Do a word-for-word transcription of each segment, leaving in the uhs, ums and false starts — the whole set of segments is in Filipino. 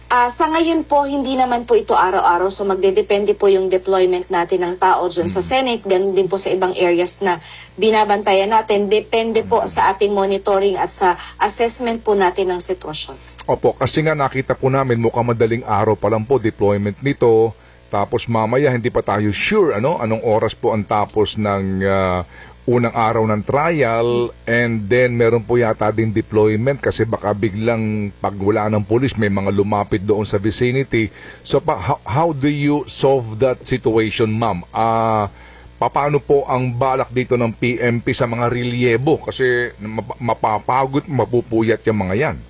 Ah, sa ngayon po, hindi naman po ito araw-araw. So magdedepende po yung deployment natin ng tao dyan sa Senate. Ganun din po sa ibang areas na binabantayan natin. Depende po sa ating monitoring at sa assessment po natin ng sitwasyon. Opo, kasi nga nakita po namin mukhang madaling araw pa lang po deployment nito. Tapos mamaya hindi pa tayo sure ano anong oras po ang tapos ng uh, unang araw ng trial, and then meron po yata din deployment kasi baka biglang pag wala ng pulis may mga lumapit doon sa vicinity. So pa, how, how do you solve that situation, ma'am? Ah, uh, paano po ang balak dito ng P M P sa mga relyebo kasi mapapagod, mapupuyat yung mga yan?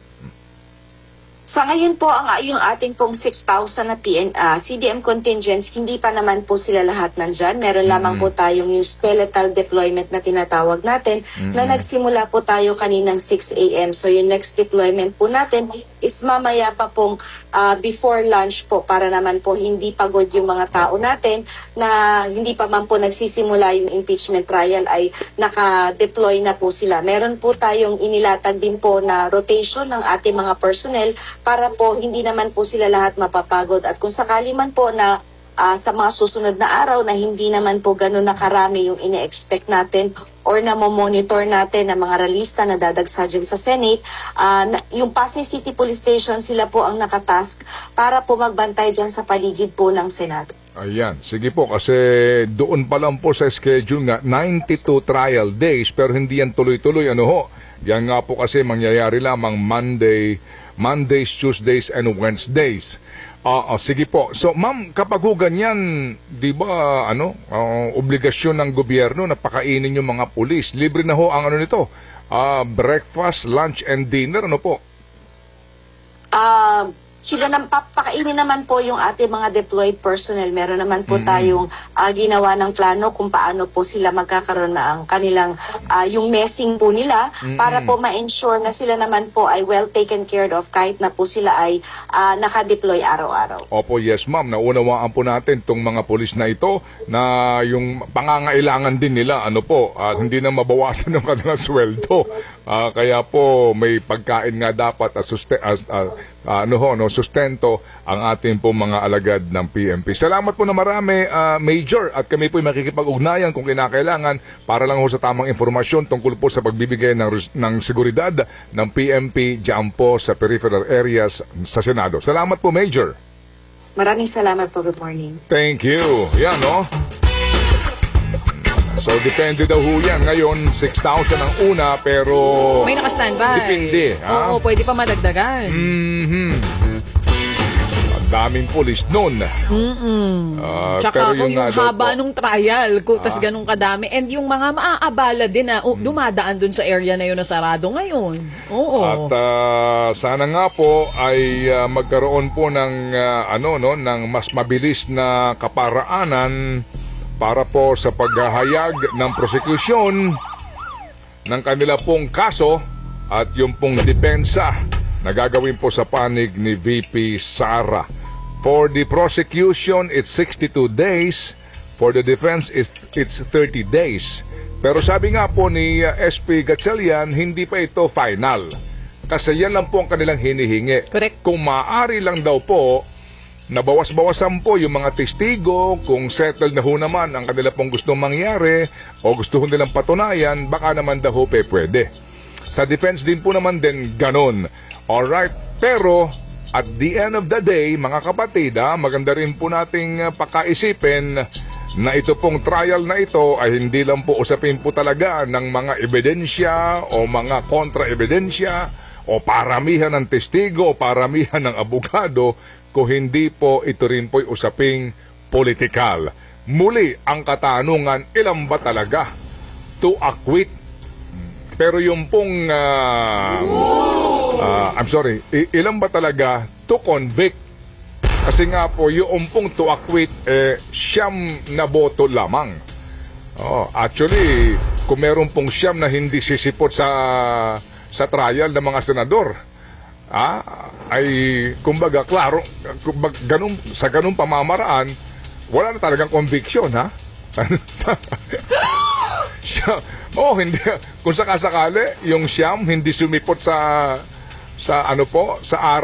Sa ngayon po, ang yung ating pong six thousand na P N, uh, C D M contingents, hindi pa naman po sila lahat nandyan. Meron lamang mm-hmm. po tayong yung skeletal deployment na tinatawag natin mm-hmm. na nagsimula po tayo kaninang six A M So yung next deployment po natin is mamaya pa pong uh, before lunch po para naman po hindi pagod yung mga tao natin na hindi pa man po nagsisimula yung impeachment trial ay naka-deploy na po sila. Meron po tayong inilatag din po na rotation ng ating mga personnel para po hindi naman po sila lahat mapapagod. At kung sakali man po na uh, sa mga susunod na araw na hindi naman po ganun nakarami yung ine-expect natin or na monitor natin na mga realista na dadagsa dyan sa Senate, uh, na, yung Pasay City Police Station, sila po ang nakatask para po magbantay dyan sa paligid po ng Senado. Ayan, sige po kasi doon pa lang po sa schedule nga ninety-two trial days pero hindi yan tuloy-tuloy. Ano ho? Yan nga po kasi mangyayari lamang Monday, Mondays, Tuesdays, and Wednesdays. Uh, uh, sige po. So, ma'am, kapag ho ganyan, di ba, ano, uh, obligasyon ng gobyerno na pakainin yung mga pulis. Libre na ho ang ano nito, uh, breakfast, lunch, and dinner, ano po? Ah... Uh... Sila nang papakainin naman po yung ating mga deployed personnel. Meron naman po mm-hmm. tayong uh, ginawa ng plano kung paano po sila magkakaroon na ang kanilang uh, yung messing po nila mm-hmm. para po ma-ensure na sila naman po ay well taken care of kahit na po sila ay uh, nakadeploy araw-araw. Opo, yes ma'am. Naunawaan po natin itong mga polis na ito na yung pangangailangan din nila ano po, uh, hindi na mabawasan ng kanilang sweldo. Uh, kaya po may pagkain nga dapat as, as, uh, uh, ano ho, no, sustento ang ating po mga alagad ng P M P. Salamat po na marami, uh, Major, at kami po ay makikipag-ugnayan kung kinakailangan para lang ho sa tamang informasyon tungkol po sa pagbibigay ng, ng seguridad ng P M P dyan po sa peripheral areas sa Senado. Salamat po, Major. Maraming salamat po. Good morning. Thank you. Yan, no? So, depende daw ho yan. Ngayon, six thousand ang una, pero... May naka-standby. Depende. Ha? Oo, pwede pa madagdagan. Mm-hmm. Ang daming polis nun. Mm-mm. Uh, Tsaka pero yung, yung haba nung trial, ah. tas ganun kadami. And yung mga maaabala din na uh, dumadaan dun sa area na yun na sarado ngayon. Oo. At uh, sana nga po ay uh, magkaroon po ng, uh, ano, no, ng mas mabilis na kaparaanan para po sa paghahayag ng prosekusyon ng kanila pong kaso at yung pong depensa na gagawin po sa panig ni V P Sara. For the prosecution, it's sixty-two days. For the defense, it's, it's thirty days. Pero sabi nga po ni uh, S P Gatchalian, hindi pa ito final. Kasi yan lang po ang kanilang hinihingi. Correct. Kung maaari lang daw po, nabawas-bawasan po yung mga testigo, kung settled na ho naman ang kanila pong gustong mangyari o gusto ho nilang patunayan, baka naman daw ho pe pwede. Sa defense din po naman din ganon. Alright, pero at the end of the day, mga kapatid, ha, maganda rin po nating pakaisipin na ito pong trial na ito ay hindi lang po usapin po talaga ng mga ebidensya o mga kontra-ebidensya o paramihan ng testigo o paramihan ng abogado, kung hindi po ito rin po'y usaping politikal. Muli, ang katanungan, ilan ba talaga to acquit? Pero yung pong, uh, uh, I'm sorry, ilan ba talaga to convict? Kasi nga po, yung pong to acquit, eh, siyam na boto lamang. Oh, actually, kung meron pong siyam na hindi sisipot sa, sa trial ng mga senador, ah, ay kumbaga klaro kumbaga, ganun, sa ganung pamamaraan wala na talagang conviction, ha? Oh, hindi, kung sakasakali yung siyam hindi sumipot sa sa ano po sa